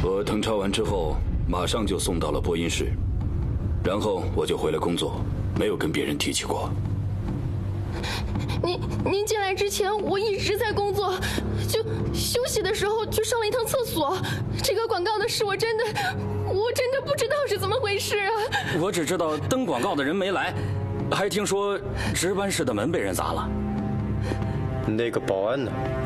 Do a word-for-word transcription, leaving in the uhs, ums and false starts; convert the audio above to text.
我誊抄完之后，马上就送到了播音室，然后我就回来工作，没有跟别人提起过。 您您进来之前，我一直在工作，就休息的时候就上了一趟厕所。这个广告的事，我真的，我真的不知道是怎么回事啊！ 我只知道登广告的人没来，还听说值班室的门被人砸了。 那个保安呢？